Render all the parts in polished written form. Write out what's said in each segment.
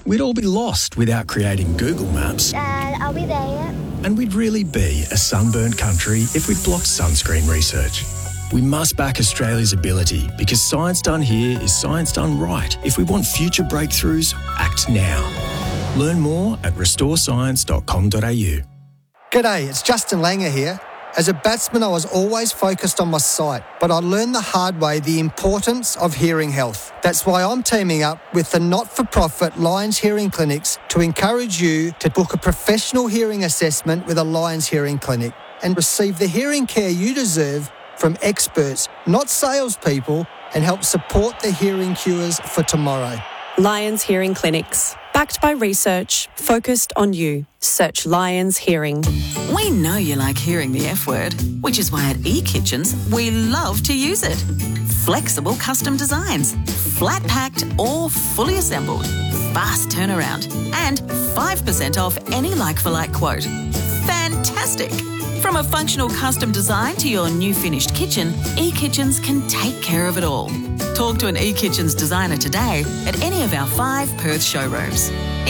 we'd all be lost without creating Google Maps. Dad, are we there yet? And we'd really be a sunburned country if we'd blocked sunscreen research. We must back Australia's ability because science done here is science done right. If we want future breakthroughs, act now. Learn more at restorescience.com.au. G'day, it's Justin Langer here. As a batsman, I was always focused on my sight, but I learned the hard way the importance of hearing health. That's why I'm teaming up with the not-for-profit Lions Hearing Clinics to encourage you to book a professional hearing assessment with a Lions Hearing Clinic and receive the hearing care you deserve from experts, not salespeople, and help support the hearing cures for tomorrow. Lions Hearing Clinics. Backed by research, focused on you. Search Lions Hearing. We know you like hearing the F word, which is why at eKitchens we love to use it. Flexible custom designs, flat packed or fully assembled, fast turnaround, and 5% off any like-for-like quote. Fantastic! From a functional custom design to your new finished kitchen, eKitchens can take care of it all. Talk to an eKitchens designer today at any of our 5 Perth showrooms.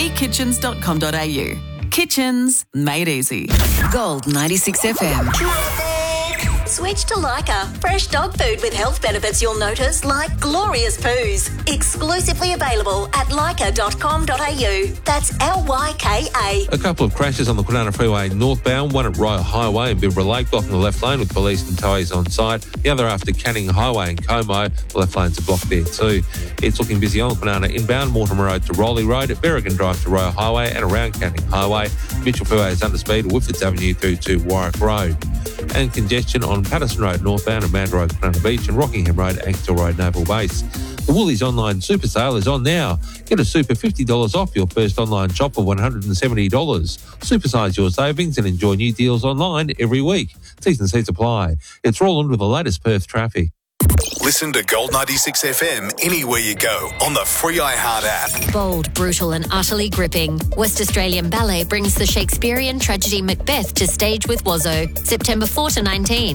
ekitchens.com.au. Kitchens made easy. Gold 96 FM. Switch to Lyca. Fresh dog food with health benefits you'll notice, like glorious poos. Exclusively available at lyca.com.au. That's Lyka. A couple of crashes on the Kwinana Freeway northbound, one at Royal Highway in Bibra Lake, blocking the left lane with police and towies on site. The other after Canning Highway in Como. The left lanes are blocked there too. It's looking busy on the Kwinana inbound, Mortimer Road to Rowley Road, at Berrigan Drive to Royal Highway and around Canning Highway. Mitchell Freeway is under speed, Whifford's Avenue through to Warwick Road. And congestion on Patterson Road northbound, Amanda Road, Kwinana Beach, and Rockingham Road, Axtell Road, Naval Base. The Woolies online super sale is on now. Get a super $50 off your first online shop of $170. Supersize your savings and enjoy new deals online every week. T's and C's apply. It's Roland with the latest Perth traffic. Listen to Gold 96 FM anywhere you go on the free iHeart app. Bold, brutal and utterly gripping. West Australian Ballet brings the Shakespearean tragedy Macbeth to stage with Wazzo, September 4 to 19.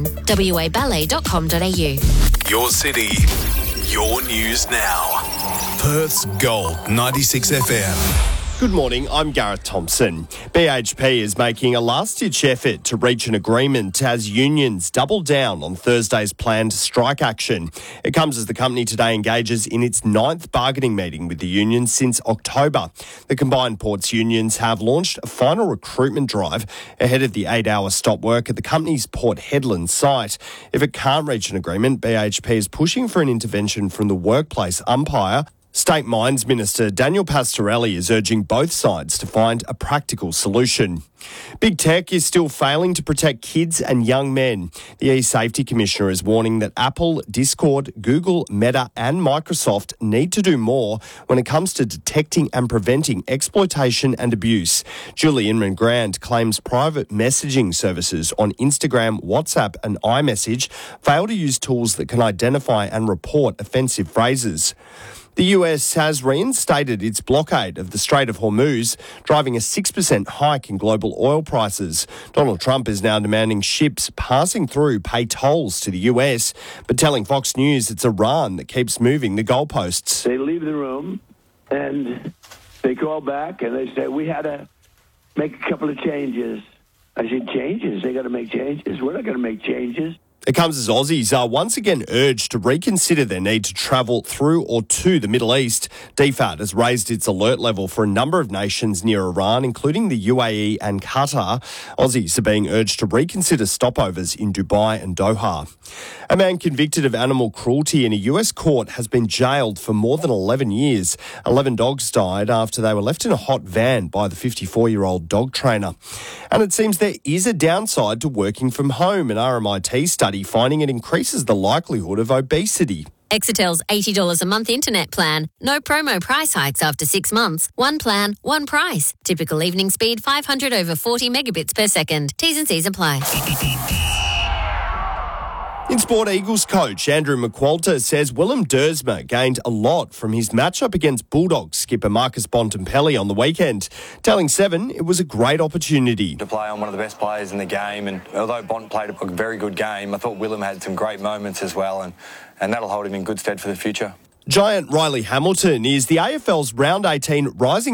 waballet.com.au. Your city, your news now. Perth's Gold 96 FM. Good morning, I'm Gareth Thompson. BHP is making a last-ditch effort to reach an agreement as unions double down on Thursday's planned strike action. It comes as the company today engages in its 9th bargaining meeting with the unions since October. The combined ports unions have launched a final recruitment drive ahead of the 8-hour stop work at the company's Port Hedland site. If it can't reach an agreement, BHP is pushing for an intervention from the workplace umpire. State Mines Minister Daniel Pastorelli is urging both sides to find a practical solution. Big Tech is still failing to protect kids and young men. The E-Safety Commissioner is warning that Apple, Discord, Google, Meta and Microsoft need to do more when it comes to detecting and preventing exploitation and abuse. Julie Inman-Grand claims private messaging services on Instagram, WhatsApp and iMessage fail to use tools that can identify and report offensive phrases. The US has reinstated its blockade of the Strait of Hormuz, driving a 6% hike in global oil prices. Donald Trump is now demanding ships passing through pay tolls to the US, but telling Fox News it's Iran that keeps moving the goalposts. They leave the room and they call back and they say, we had to make a couple of changes. I said, changes? They got to make changes? We're not going to make changes. It comes as Aussies are once again urged to reconsider their need to travel through or to the Middle East. DFAT has raised its alert level for a number of nations near Iran, including the UAE and Qatar. Aussies are being urged to reconsider stopovers in Dubai and Doha. A man convicted of animal cruelty in a US court has been jailed for more than 11 years. 11 dogs died after they were left in a hot van by the 54-year-old dog trainer. And it seems there is a downside to working from home. An RMIT study finding it increases the likelihood of obesity. Exetel's $80 a month internet plan. No promo price hikes after 6 months. One plan, one price. Typical evening speed 500 over 40 megabits per second. T's and C's apply. In sport, Eagles coach Andrew McQualter says Willem Dersma gained a lot from his matchup against Bulldogs skipper Marcus Bontempelli on the weekend. Telling Seven it was a great opportunity. To play on one of the best players in the game, and although Bont played a very good game, I thought Willem had some great moments as well, and that'll hold him in good stead for the future. Giant Riley Hamilton is the AFL's Round 18 Rising